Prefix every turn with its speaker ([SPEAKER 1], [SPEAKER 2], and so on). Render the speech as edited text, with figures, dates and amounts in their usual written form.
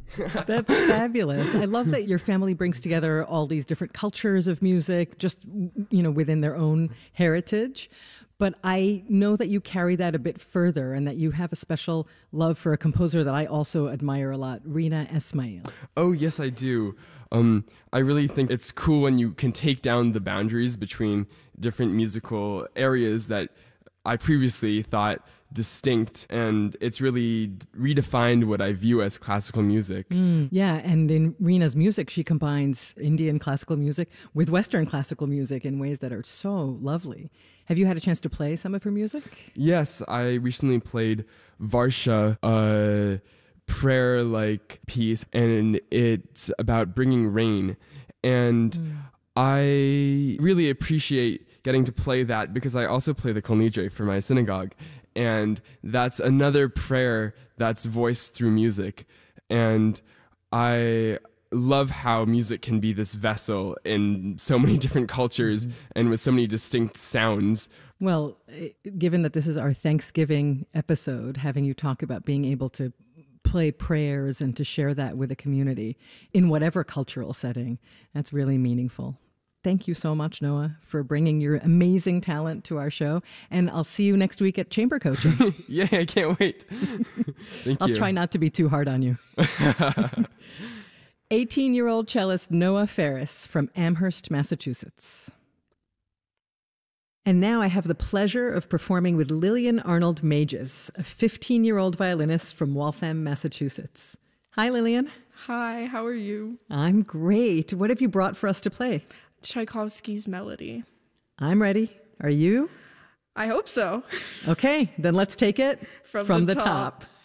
[SPEAKER 1] That's fabulous. I love that your family brings together all these different cultures of music, just, within their own heritage. But I know that you carry that a bit further and that you have a special love for a composer that I also admire a lot, Rina Ismail.
[SPEAKER 2] Oh, yes, I do. I really think it's cool when you can take down the boundaries between different musical areas that I previously thought distinct, and it's really redefined what I view as classical music.
[SPEAKER 1] Yeah, and in Rina's music, she combines Indian classical music with Western classical music in ways that are so lovely. Have you had a chance to play some of her music?
[SPEAKER 2] Yes, I recently played Varsha, a prayer-like piece, and it's about bringing rain. And I really appreciate getting to play that because I also play the Kol Nidre for my synagogue. And that's another prayer that's voiced through music. And I love how music can be this vessel in so many different cultures and with so many distinct sounds.
[SPEAKER 1] Well, given that this is our Thanksgiving episode, having you talk about being able to play prayers and to share that with a community in whatever cultural setting, that's really meaningful. Thank you so much, Noah, for bringing your amazing talent to our show. And I'll see you next week at Chamber Coaching.
[SPEAKER 2] Yeah, I can't wait. Thank you.
[SPEAKER 1] I'll try not to be too hard on you. 18-year-old cellist Noah Ferris from Amherst, Massachusetts. And now I have the pleasure of performing with Lillian Arnold Mages, a 15-year-old violinist from Waltham, Massachusetts. Hi, Lillian.
[SPEAKER 3] Hi, how are you?
[SPEAKER 1] I'm great. What have you brought for us to play?
[SPEAKER 3] Tchaikovsky's Melody.
[SPEAKER 1] I'm ready. Are you?
[SPEAKER 3] I hope so.
[SPEAKER 1] Okay, then let's take it from the top.